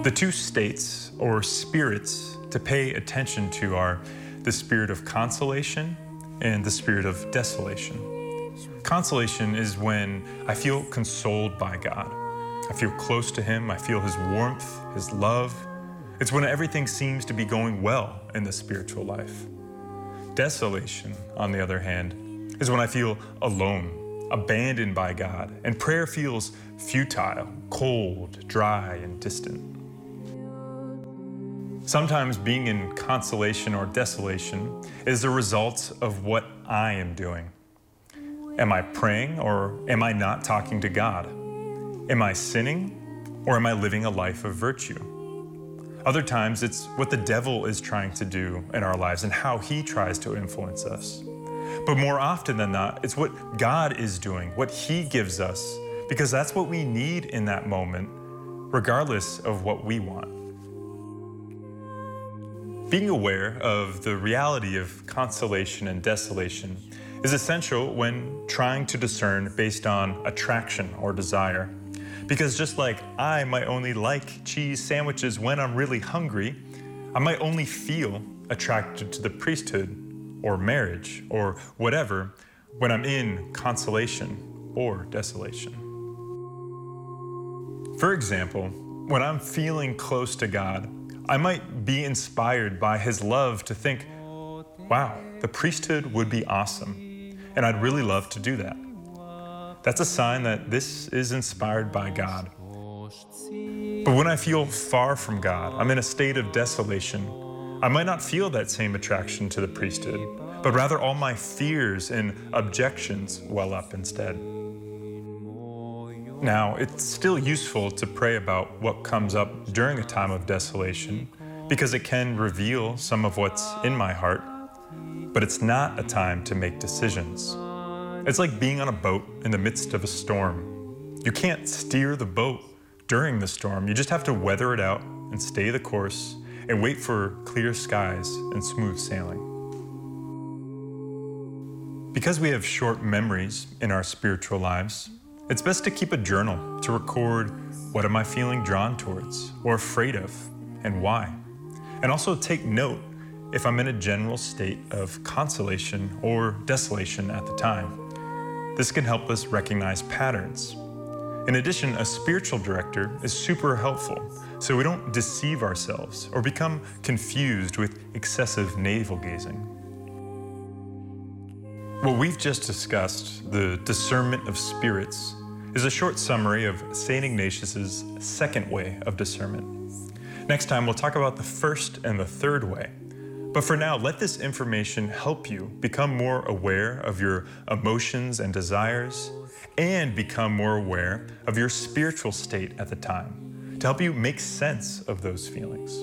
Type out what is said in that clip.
The two states or spirits to pay attention to are the spirit of consolation and the spirit of desolation. Consolation is when I feel consoled by God. I feel close to Him. I feel His warmth, His love. It's when everything seems to be going well in the spiritual life. Desolation, on the other hand, is when I feel alone, abandoned by God, and prayer feels futile, cold, dry, and distant. Sometimes being in consolation or desolation is the result of what I am doing. Am I praying or am I not talking to God? Am I sinning or am I living a life of virtue? Other times it's what the devil is trying to do in our lives and how he tries to influence us. But more often than not, it's what God is doing, what He gives us, because that's what we need in that moment, regardless of what we want. Being aware of the reality of consolation and desolation is essential when trying to discern based on attraction or desire. Because just like I might only like cheese sandwiches when I'm really hungry, I might only feel attracted to the priesthood or marriage or whatever when I'm in consolation or desolation. For example, when I'm feeling close to God, I might be inspired by His love to think, wow, the priesthood would be awesome, and I'd really love to do that. That's a sign that this is inspired by God. But when I feel far from God, I'm in a state of desolation, I might not feel that same attraction to the priesthood, but rather all my fears and objections well up instead. Now, it's still useful to pray about what comes up during a time of desolation because it can reveal some of what's in my heart, but it's not a time to make decisions. It's like being on a boat in the midst of a storm. You can't steer the boat during the storm. You just have to weather it out and stay the course and wait for clear skies and smooth sailing. Because we have short memories in our spiritual lives, it's best to keep a journal to record what am I feeling drawn towards or afraid of and why. And also take note if I'm in a general state of consolation or desolation at the time. This can help us recognize patterns. In addition, a spiritual director is super helpful so we don't deceive ourselves or become confused with excessive navel-gazing. What we've just discussed, the discernment of spirits, is a short summary of St. Ignatius's second way of discernment. Next time, we'll talk about the first and the third way. But for now, let this information help you become more aware of your emotions and desires and become more aware of your spiritual state at the time to help you make sense of those feelings.